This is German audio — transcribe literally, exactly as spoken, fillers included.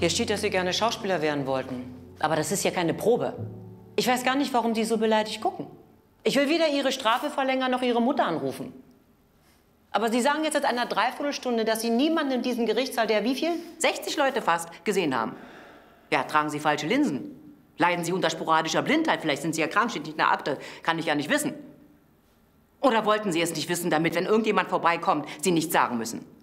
Hier steht, dass Sie gerne Schauspieler werden wollten. Aber das ist ja keine Probe. Ich weiß gar nicht, warum die so beleidigt gucken. Ich will weder Ihre Strafe verlängern, noch Ihre Mutter anrufen. Aber Sie sagen jetzt seit einer Dreiviertelstunde, dass Sie niemanden in diesem Gerichtssaal, der wie viel? sechzig Leute fast gesehen haben. Ja, tragen Sie falsche Linsen? Leiden Sie unter sporadischer Blindheit? Vielleicht sind Sie ja krank, steht nicht in der Akte. Kann ich ja nicht wissen. Oder wollten Sie es nicht wissen, damit, wenn irgendjemand vorbeikommt, Sie nichts sagen müssen?